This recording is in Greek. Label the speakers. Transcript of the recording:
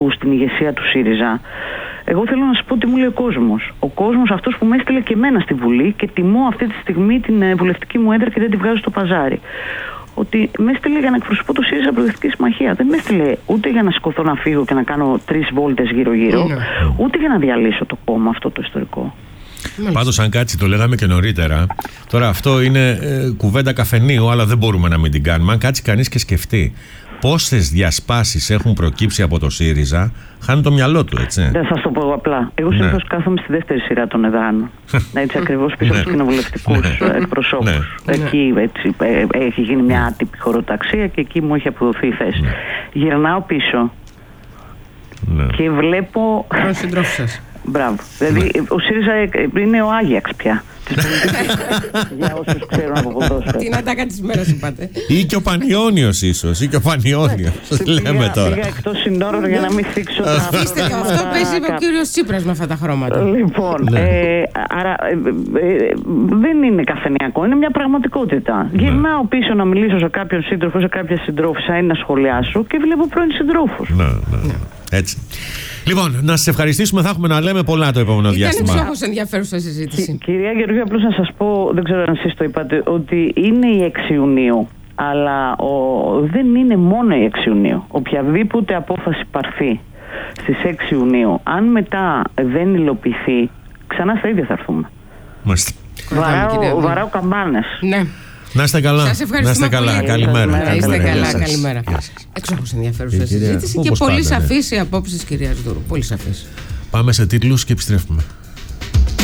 Speaker 1: στην ηγεσία του ΣΥΡΙΖΑ. Εγώ θέλω να σας πω τι μου λέει ο κόσμος. Ο κόσμος αυτός που με έστειλε και εμένα στη Βουλή και τιμώ αυτή τη στιγμή την βουλευτική μου έδρα και δεν τη βγάζω στο παζάρι. Ότι με έστειλε για να εκπροσωπώ το ΣΥΡΙΖΑ Προοδευτική Συμμαχία. Δεν με έστειλε ούτε για να σηκωθώ να φύγω και να κάνω 3 βόλτες γύρω-γύρω, ούτε για να διαλύσω το κόμμα αυτό το ιστορικό.
Speaker 2: Πάντως, αν κάτσει, το λέγαμε και νωρίτερα. Τώρα, αυτό είναι κουβέντα καφενείου, αλλά δεν μπορούμε να μην την κάνουμε. Αν κάτσει κανείς και σκεφτεί πόσες διασπάσεις έχουν προκύψει από το ΣΥΡΙΖΑ, χάνει το μυαλό του, έτσι.
Speaker 1: Δεν θα σας το πω απλά. Εγώ συνήθως κάθομαι στη δεύτερη σειρά των εδράνων. Έτσι ακριβώς πίσω από τους κοινοβουλευτικούς εκπροσώπους. Εκεί έτσι, έχει γίνει μια άτυπη χωροταξία και εκεί μου έχει αποδοθεί η θέση. Γυρνάω πίσω και βλέπω.
Speaker 3: Τον συντρόφου σας.
Speaker 1: Μπράβο. Δηλαδή ο ΣΥΡΙΖΑ είναι ο Άγιαξ πια. Για όσους ξέρουν από ποδόσφαιρο.
Speaker 3: Την ατάκα της μέρας είπατε.
Speaker 2: Ή και ο Πανιόνιος ίσως. Ή και ο Πανιόνιος. Λέμε τώρα.
Speaker 1: Πήγα εκτός συνόρων για να μην θίξω τα
Speaker 3: Αφήστε το. Αυτό παίζει ο κύριος Τσίπρας με αυτά τα χρώματα.
Speaker 1: Λοιπόν, άρα δεν είναι καφενειακό, είναι μια πραγματικότητα. Γυρνάω πίσω να μιλήσω σε κάποιον σύντροφο, σε κάποια συντρόφισσα ή να σχολιάσω και βλέπω πρώην συντρόφους.
Speaker 2: Έτσι. Λοιπόν, να σας ευχαριστήσουμε. Θα έχουμε να λέμε πολλά το επόμενο διάστημα.
Speaker 3: Ήταν εξόχως ενδιαφέρουσα συζήτηση.
Speaker 1: Κυρία Γεωργίου, απλώς να σας πω, δεν ξέρω αν εσείς το είπατε, ότι είναι η 6 Ιουνίου, αλλά δεν είναι μόνο η 6 Ιουνίου. Οποιαδήποτε απόφαση πάρθει στις 6 Ιουνίου, αν μετά δεν υλοποιηθεί, ξανά στα ίδια θα έρθουμε. Βαράω καμπάνες.
Speaker 3: Ναι.
Speaker 2: Να είστε καλά.
Speaker 3: Σας ευχαριστούμε πολύ.
Speaker 2: Καλημέρα.
Speaker 3: Να είστε καλά. Καλημέρα. Εξόχως ενδιαφέρουσα συζήτηση και πολύ σαφής η απόψη της κυρίας Δούρου. Πολύ σαφής.
Speaker 2: Πάμε σε τίτλους και επιστρέφουμε.